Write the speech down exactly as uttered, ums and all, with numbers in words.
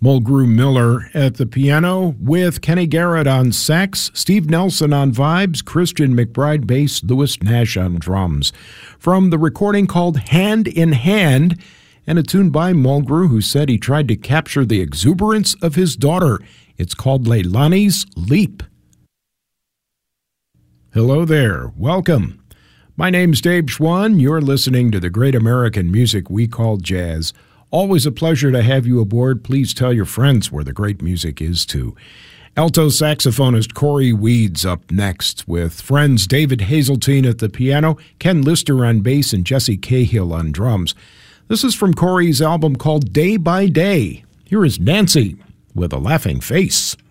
Mulgrew Miller at the piano with Kenny Garrett on sax, Steve Nelson on vibes, Christian McBride bass, Louis Nash on drums. From the recording called Hand in Hand, and a tune by Mulgrew, who said he tried to capture the exuberance of his daughter. It's called Leilani's Leap. Hello there. Welcome. My name's Dave Schwann. You're listening to the great American music we call jazz. Always a pleasure to have you aboard. Please tell your friends where the great music is, too. Alto saxophonist Corey Weeds up next with friends David Hazeltine at the piano, Ken Lister on bass, and Jesse Cahill on drums. This is from Corey's album called Day by Day. Here is Nancy with a Laughing Face.